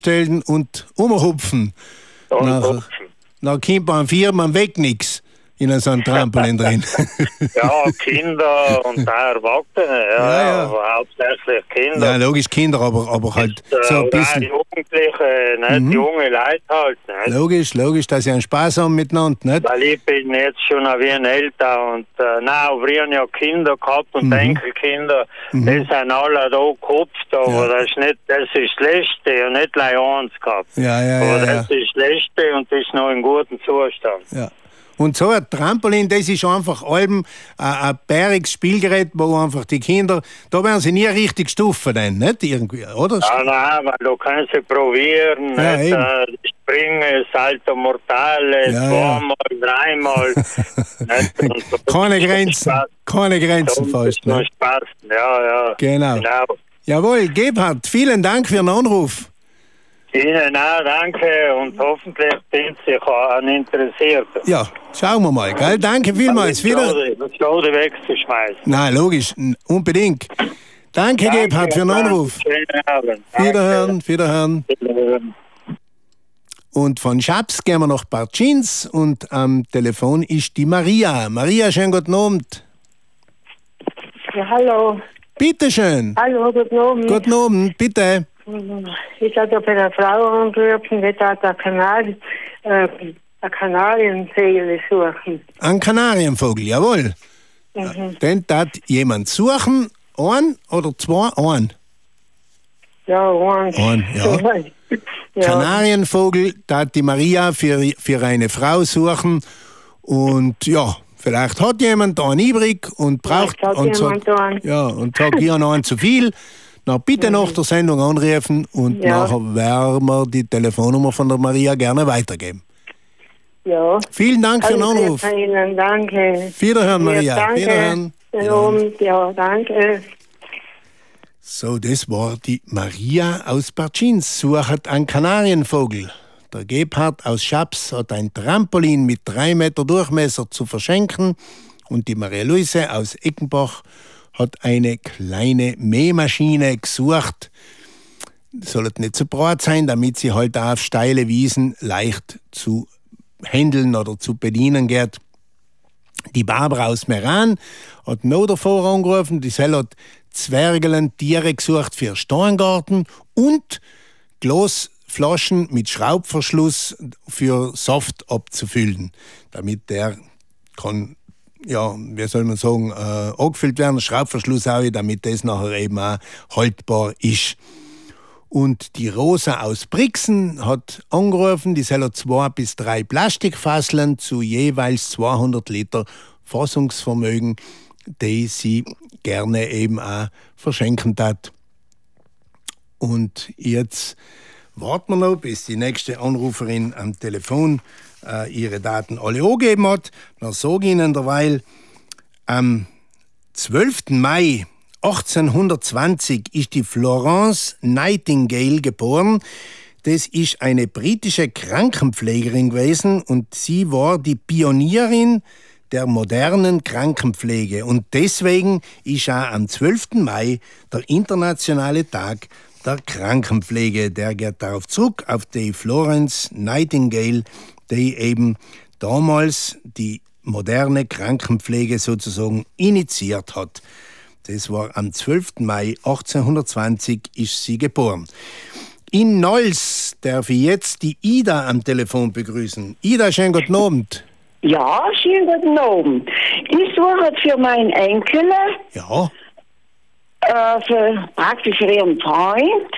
stellen und umhupfen. Nach kommt man 4 Mann weg nix in so einem Trampolin drin. Ja, Kinder und auch Erwachsene, ja. Aber hauptsächlich Kinder. Ja, logisch Kinder, aber halt so ein bisschen. Jugendliche, nicht junge Leute halt. Nicht? Logisch, dass sie einen Spaß haben miteinander, nicht? Weil ich bin jetzt schon wie ein Älter und wir haben ja Kinder gehabt und Enkelkinder, die sind alle da gehupft, aber das ist das Letzte und nicht gleich eins gehabt. Aber das ist das Letzte und das ist noch in gutem Zustand. Ja. Und so ein Trampolin, das ist einfach ein bäriges Spielgerät, wo einfach die Kinder, da werden sie nie richtig stufen, dann, nicht irgendwie, oder? Ja, nein, weil du kannst sie probieren, Springen, Salto Mortale, zweimal, dreimal. Keine Grenzen fast. Ne? Spaß, ja. Genau. Jawohl, Gebhard, vielen Dank für den Anruf. Ihnen auch, danke, und hoffentlich sind Sie an interessiert. Ja, schauen wir mal, gell? Danke vielmals. Das Schade wegzuschmeißen. Nein, logisch, unbedingt. Danke, Gebhard, für den Anruf. Schönen Abend. Wiederhören. Und von Schaps gehen wir nach Bartschins und am Telefon ist die Maria. Maria, schönen guten Abend. Ja, hallo. Bitteschön. Hallo, guten Abend. Guten Abend, bitte. Ich hatte bei der Frau angerufen, die hat einen Kanarienvogel suchen. Ein Kanarienvogel, jawohl. Den tat jemand suchen, ein oder zwei, ein? Ja, ein. Ja. Kanarienvogel tat die Maria für eine Frau suchen und ja, vielleicht hat jemand einen übrig und braucht und sagt, ihr noch einen zu viel. Na, bitte nach der Sendung anrufen und nachher werden wir die Telefonnummer von der Maria gerne weitergeben. Ja. Vielen Dank für den Anruf. Ihnen, danke. Wiederhören, Maria. Danke. Wiederhören. Ja, danke. So, das war die Maria aus Bartschins, sucht einen Kanarienvogel. Der Gebhard aus Schaps hat ein Trampolin mit 3 Meter Durchmesser zu verschenken und die Maria-Luise aus Eckenbach hat eine kleine Mähmaschine gesucht. Sollte nicht zu breit sein, damit sie halt auf steile Wiesen leicht zu handeln oder zu bedienen geht. Die Barbara aus Meran hat noch davor angerufen, die hat Zwergeln Tiere gesucht für Steingarten und Glasflaschen mit Schraubverschluss für Saft abzufüllen, damit der kann, ja, wie soll man sagen, angefüllt werden, Schraubverschluss auch, damit das nachher eben auch haltbar ist. Und die Rosa aus Brixen hat angerufen, die soll 2 bis 3 Plastikfasseln zu jeweils 200 Liter Fassungsvermögen, die sie gerne eben auch verschenken hat. Und jetzt warten wir noch, bis die nächste Anruferin am Telefon ihre Daten alle angegeben hat. Dann sage ich Ihnen derweil, am 12. Mai 1820 ist die Florence Nightingale geboren. Das ist eine britische Krankenpflegerin gewesen und sie war die Pionierin der modernen Krankenpflege. Und deswegen ist auch am 12. Mai der internationale Tag der Krankenpflege. Der geht darauf zurück, auf die Florence Nightingale, die eben damals die moderne Krankenpflege sozusagen initiiert hat. Das war am 12. Mai 1820 ist sie geboren. In Neuss darf ich jetzt die Ida am Telefon begrüßen. Ida, schönen guten Abend. Ja, schönen guten Abend. Ich suche für meinen Enkel, praktisch für ihren Freund,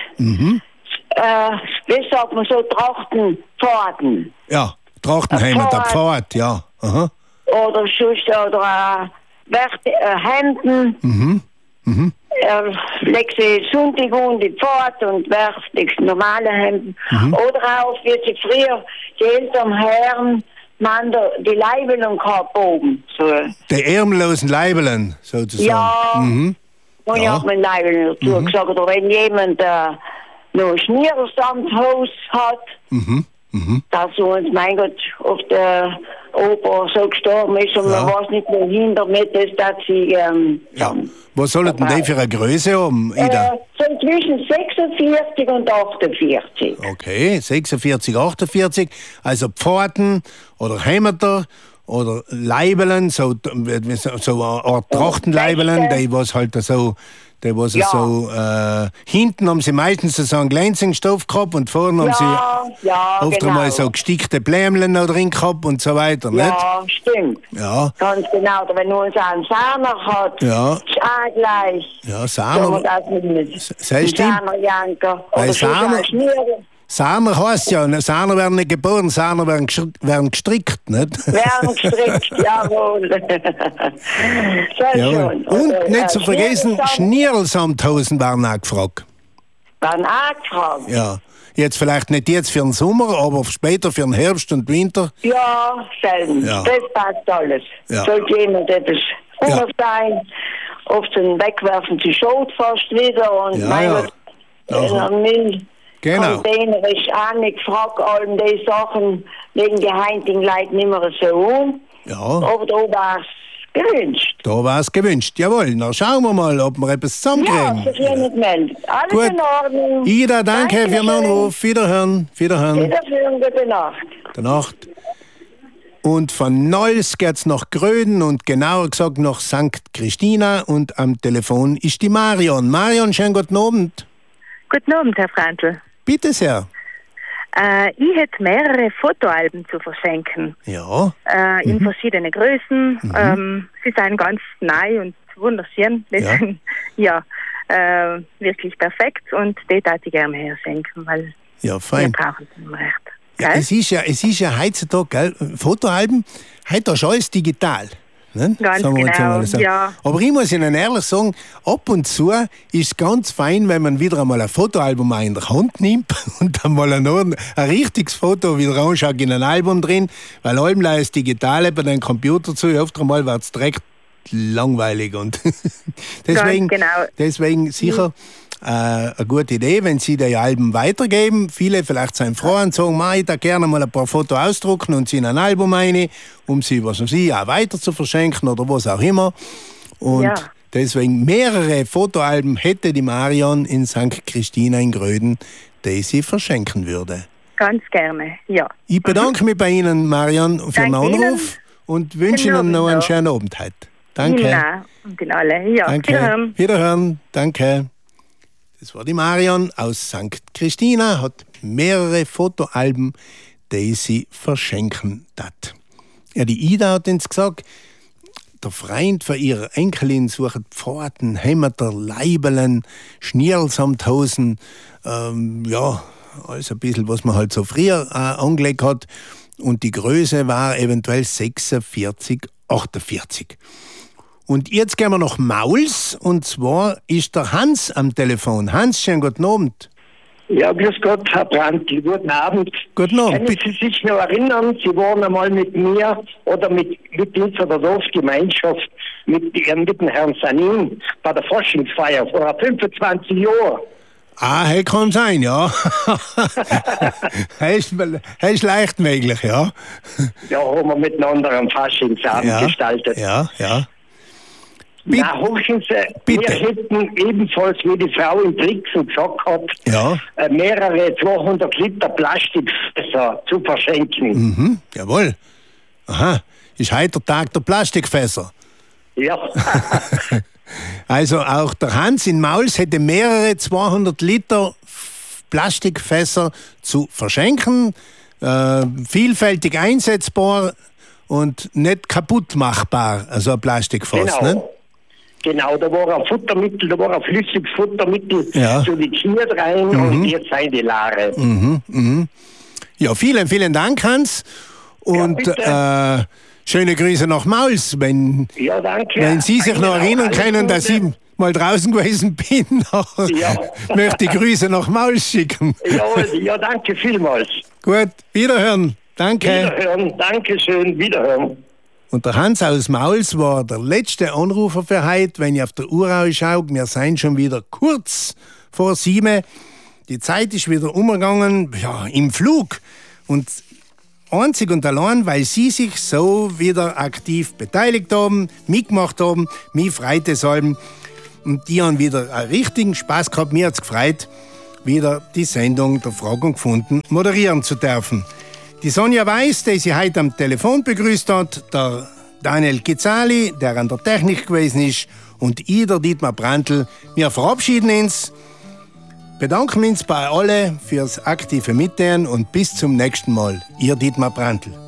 wie sagt man so, Trachtenpfaden. Ja, Trachtenheimer, der Pfad, ja. Aha. Oder Schuss oder Hemden. Er legt sie Sonntag und die Pfad und werft normale Hemden. Oder auch, wie sie früher die älteren Herren die Leibeln gehabt oben. So. Die ärmlosen Leibeln, sozusagen. Ja. Und ich habe mir Leibeln dazu gesagt, oder wenn jemand noch ein Schniersamthaus hat, dass uns, mein Gott, auf der Opa so gestorben ist und man weiß nicht mehr damit ist, dass sie... Was soll denn die für eine Größe haben, Ida? So zwischen 46 und 48. Okay, 46, 48. Also Pforten oder Heimater oder Leibelen, so eine Art Trachtenleibelen, die was halt so... hinten haben sie meistens so einen glänzigen Stoff gehabt und vorne haben sie oft einmal so gestickte Blämlen noch drin gehabt und so weiter, nicht? Ja, stimmt. Ja. Ganz genau. Wenn man so einen Sahner hat, ist auch gleich. Ja, Sahner. Sei stimmt. Sahner heisst ja, Sahner werden nicht geboren, Sahner werden gestrickt, nicht? Werden gestrickt, jawohl. Schön. Und nicht zu vergessen, Schnirlsamthosen werden auch gefragt. Werden auch gefragt? Ja. Jetzt vielleicht nicht jetzt für den Sommer, aber später für den Herbst und Winter. Ja, selten. Ja. Das passt alles. Ja. Sollte jemand etwas Hunger sein, oft einen wegwerfen, sie schaut fast wieder und mein Gott, genau. Container ist auch nicht gefragt, all die Sachen wegen geheimten Leuten nicht mehr so an. Ja. Aber da war es gewünscht. Da war es gewünscht, jawohl. Na schauen wir mal, ob wir etwas zusammenkriegen. Ja, das ist nicht melden. Alles gut. In Ordnung. Ida, danke für den Anruf. Wiederhören. Wiederhören, gute Nacht. Gute Nacht. Und von Neuss geht's nach Gröden und genauer gesagt nach St. Christina und am Telefon ist die Marion. Marion, schönen guten Abend. Guten Abend, Herr Frantl. Bitte sehr. Ich hätte mehrere Fotoalben zu verschenken. Ja. In verschiedene Größen. Sie sind ganz neu und wunderschön. Wirklich perfekt und die darf ich gerne herschenken, weil wir brauchen sie immer recht. Ja, es ist ja heutzutage, gell, Fotoalben, heute ist alles digital. Ne? Ganz genau, ja. Aber ich muss Ihnen ehrlich sagen, ab und zu ist es ganz fein, wenn man wieder einmal ein Fotoalbum auch in der Hand nimmt und dann mal ein richtiges Foto wieder anschaut in ein Album drin, weil allem ist digital bei den Computer zu, oft einmal wird es direkt langweilig und deswegen sicher eine gute Idee, wenn Sie die Alben weitergeben. Viele vielleicht sind froh und sagen, ich da gerne mal ein paar Fotos ausdrucken und sie in ein Album rein, um sie, was weiß ich, auch weiter zu verschenken oder was auch immer. Und deswegen mehrere Fotoalben hätte die Marion in St. Christina in Gröden, die sie verschenken würde. Ganz gerne, ja. Ich bedanke mich bei Ihnen, Marion, für den Anruf und wünsche Ihnen noch einen schönen Abend heute. Danke. Ihnen und Ihnen alle. Ja, danke. Wiederhören. Danke. Das war die Marion aus St. Christina, hat mehrere Fotoalben, die sie verschenken hat. Ja, die Ida hat uns gesagt, der Freund von ihrer Enkelin sucht Pforten, Heimater, Leibelen, Schnirlsamthosen, alles ein bisschen, was man halt so früher angelegt hat. Und die Größe war eventuell 46, 48. Und jetzt gehen wir nach Mauls, und zwar ist der Hans am Telefon. Hans, schönen guten Abend. Ja, grüß Gott, Herr Brandl, guten Abend. Guten Abend. Können Sie sich noch erinnern, Sie waren einmal mit mir oder mit unserer Dorfgemeinschaft, mit dem Herrn Sanin bei der Forschungsfeier vor 25 Jahren? Das kann sein, ja. Das ist leicht möglich, ja. Ja, haben wir miteinander am Faschingsabend gestaltet. Ja. Na, horchen Sie, wir hätten ebenfalls, wie die Frau im Brixen gesagt hat, mehrere 200 Liter Plastikfässer zu verschenken. Jawohl. Aha, ist heute der Tag der Plastikfässer. Ja. Also auch der Hans in Mauls hätte mehrere 200 Liter Plastikfässer zu verschenken, vielfältig einsetzbar und nicht kaputt machbar, also ein Plastikfass. Genau. Ne? Genau, da war ein Futtermittel, da war ein flüssiges Futtermittel solidiert rein und jetzt sind die Lare. Ja, vielen Dank, Hans. Und schöne Grüße nach Mauls, wenn Sie sich noch erinnern können, dass ich mal draußen gewesen bin. Möchte ich Grüße nach Mauls schicken. Ja, danke vielmals. Gut, wiederhören. Danke. Wiederhören, danke schön, wiederhören. Und der Hans aus Mauls war der letzte Anrufer für heute. Wenn ich auf der Uhr schaue, wir sind schon wieder kurz vor 7. Die Zeit ist wieder umgegangen, im Flug. Und einzig und allein, weil Sie sich so wieder aktiv beteiligt haben, mitgemacht haben. Mich freut es allem. Und die haben wieder einen richtigen Spaß gehabt. Mir hat es gefreut, wieder die Sendung der Fragen gefunden moderieren zu dürfen. Die Sonja Weiß, die sie heute am Telefon begrüßt hat, der Daniel Kitzali, der an der Technik gewesen ist, und ich, der Dietmar Brandl. Wir verabschieden uns, bedanken uns bei allen fürs aktive Mithören und bis zum nächsten Mal. Ihr Dietmar Brandl.